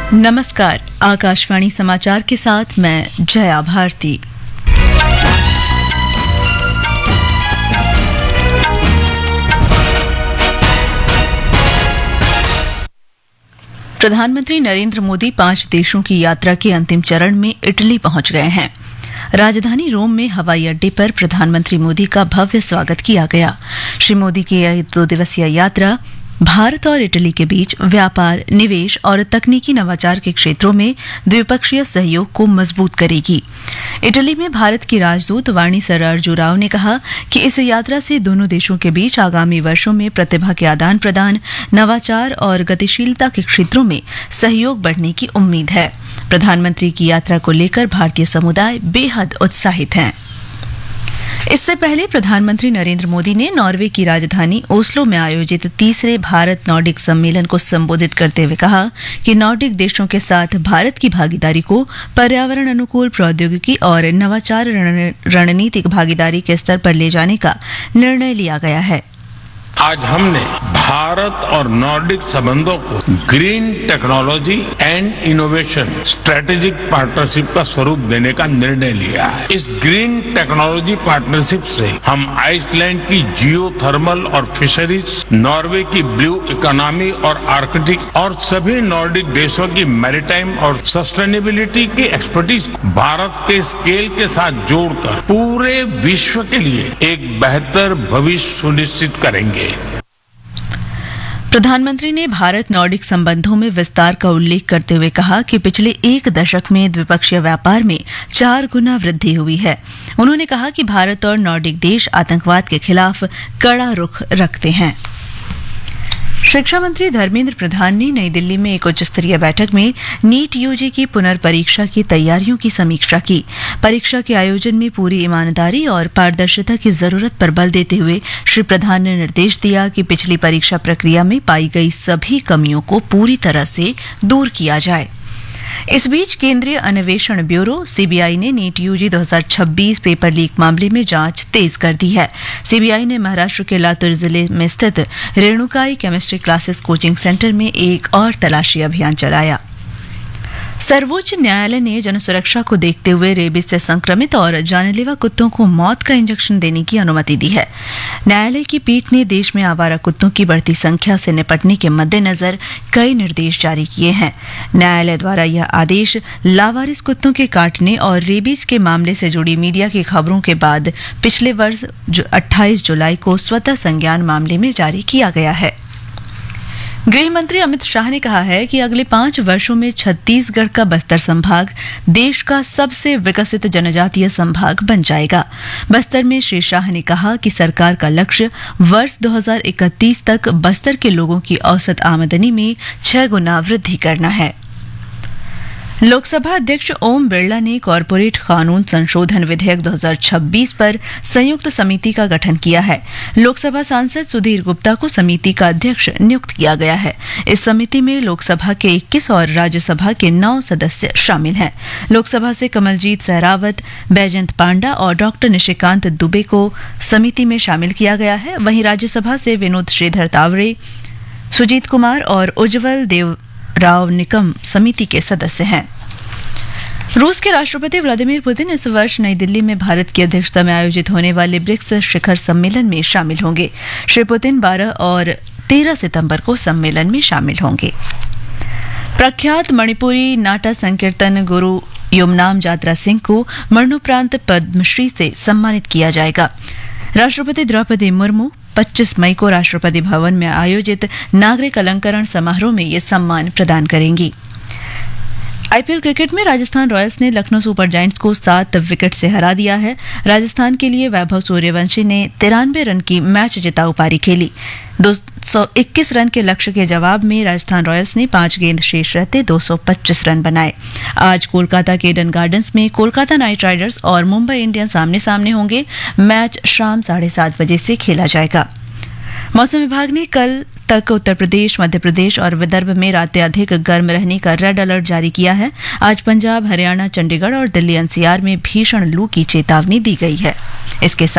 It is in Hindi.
नमस्कार, आकाशवाणी समाचार के साथ मैं जया भारती। प्रधानमंत्री नरेंद्र मोदी 5 देशों की यात्रा के अंतिम चरण में इटली पहुंच गए हैं। राजधानी रोम में हवाई अड्डे पर प्रधानमंत्री मोदी का भव्य स्वागत किया गया। श्री मोदी की यह 2 दिवसीय यात्रा भारत और इटली के बीच व्यापार, निवेश और तकनीकी नवाचार के क्षेत्रों में द्विपक्षीय सहयोग को मजबूत करेगी। इटली में भारत की राजदूत वाणी सरार्जू राव ने कहा कि इस यात्रा से दोनों देशों के बीच आगामी वर्षों में प्रतिभा के आदान प्रदान, नवाचार और गतिशीलता के क्षेत्रों में सहयोग बढ़ने की उम्मीद है। प्रधानमंत्री की यात्रा को लेकर भारतीय समुदाय बेहद उत्साहित हैं। इससे पहले प्रधानमंत्री नरेंद्र मोदी ने नॉर्वे की राजधानी ओस्लो में आयोजित तीसरे भारत नॉर्डिक सम्मेलन को संबोधित करते हुए कहा कि नॉर्डिक देशों के साथ भारत की भागीदारी को पर्यावरण अनुकूल प्रौद्योगिकी और नवाचार रणनीतिक भागीदारी के स्तर पर ले जाने का निर्णय लिया गया है। आज हमने भारत और नॉर्डिक संबंधों को green technology and innovation strategic partnership का स्वरूप देने का निर्णय लिया है। इस ग्रीन टेक्नोलॉजी पार्टनरशिप से हम आइसलैंड की जियोथर्मल और फिशरीज, नॉर्वे की ब्लू इकोनॉमी और आर्कटिक और सभी नॉर्डिक देशों की मैरीटाइम और सस्टेनेबिलिटी की एक्सपर्टीज भारत के स्केल के साथ जोड़कर पूरे विश्व के लिए एक बेहतर भविष्य सुनिश्चित करेंगे। प्रधानमंत्री ने भारत नॉर्डिक संबंधों में विस्तार का उल्लेख करते हुए कहा कि पिछले 1 दशक में द्विपक्षीय व्यापार में 4 गुना वृद्धि हुई है। उन्होंने कहा कि भारत और नॉर्डिक देश आतंकवाद के खिलाफ कड़ा रुख रखते हैं। शिक्षा मंत्री धर्मेंद्र प्रधान ने नई दिल्ली में एक उच्च स्तरीय बैठक में नीट यूजी की पुनर्परीक्षा की तैयारियों की समीक्षा की। परीक्षा के आयोजन में पूरी ईमानदारी और पारदर्शिता की जरूरत पर बल देते हुए श्री प्रधान ने निर्देश दिया कि पिछली परीक्षा प्रक्रिया में पाई गई सभी कमियों को पूरी तरह से दूर किया जाए। इस बीच केंद्रीय अन्वेषण ब्यूरो सीबीआई ने नीट यूजी 2026 पेपर लीक मामले में जांच तेज कर दी है। सीबीआई ने महाराष्ट्र के लातूर जिले में स्थित Renukai chemistry classes coaching centre में एक और तलाशी अभियान चलाया। सर्वोच्च न्यायालय ने जनसुरक्षा को देखते हुए रेबीज से संक्रमित और जानलेवा कुत्तों को मौत का इंजेक्शन देने की अनुमति दी है। न्यायालय की पीठ ने देश में आवारा कुत्तों की बढ़ती संख्या से निपटने के मद्देनजर कई निर्देश जारी किए हैं। न्यायालय द्वारा यह आदेश लावारिस कुत्तों के काटने और रेबीज के मामले से जुड़ी मीडिया की खबरों के बाद पिछले वर्ष 28 जुलाई को स्वतः संज्ञान मामले में जारी किया गया है। गृह मंत्री अमित शाह ने कहा है कि अगले 5 वर्षों में छत्तीसगढ़ का बस्तर संभाग देश का सबसे विकसित जनजातीय संभाग बन जाएगा। बस्तर में श्री शाह ने कहा कि सरकार का लक्ष्य वर्ष 2031 तक बस्तर के लोगों की औसत आमदनी में 6 गुना वृद्धि करना है। लोकसभा अध्यक्ष ओम बिरला ने कॉरपोरेट कानून संशोधन विधेयक 2026 पर संयुक्त समिति का गठन किया है। लोकसभा सांसद सुधीर गुप्ता को समिति का अध्यक्ष नियुक्त किया गया है। इस समिति में लोकसभा के 21 और राज्यसभा के 9 सदस्य शामिल हैं। लोकसभा से कमलजीत सहरावत, बैजयंत पांडा और डॉक्टर निशिकांत दुबे को समिति में शामिल किया गया है। वहीं राज्यसभा से विनोद श्रीधर तावड़े, सुजीत कुमार और उज्जवल देवराव निकम समिति के सदस्य हैं। रूस के राष्ट्रपति व्लादिमीर पुतिन इस वर्ष नई दिल्ली में भारत की अध्यक्षता में आयोजित होने वाले ब्रिक्स शिखर सम्मेलन में शामिल होंगे। श्री पुतिन 12 और 13 सितंबर को सम्मेलन में शामिल होंगे। प्रख्यात मणिपुरी नाट्य संकीर्तन गुरु युमनाम जात्रा सिंह को मरणोपरांत पद्मश्री से सम्मानित किया जाएगा। राष्ट्रपति द्रौपदी मुर्मू 25 मई को राष्ट्रपति भवन में आयोजित नागरिक अलंकरण समारोह में ये सम्मान प्रदान करेंगी। आईपीएल क्रिकेट में राजस्थान रॉयल्स ने लखनऊ सुपर जायंट्स को 7 विकेट से हरा दिया है। राजस्थान के लिए वैभव सूर्यवंशी ने 93 रन की मैच जिताऊ पारी खेली। 221 रन के लक्ष्य के जवाब में राजस्थान रॉयल्स ने 5 गेंद शेष रहते 225 रन बनाए। आज कोलकाता के ईडन गार्डन्स में कोलकाता नाइट राइडर्स और मुंबई इंडियंस आमने सामने होंगे। मैच शाम 7:30 बजे से खेला जाएगा। मौसम विभाग ने कल तक उत्तर प्रदेश, मध्य प्रदेश और विदर्भ में रातें अधिक गर्म रहने का रेड अलर्ट जारी किया है। आज पंजाब, हरियाणा, चंडीगढ़ और दिल्ली एनसीआर में भीषण लू की चेतावनी दी गई है। इसके साथ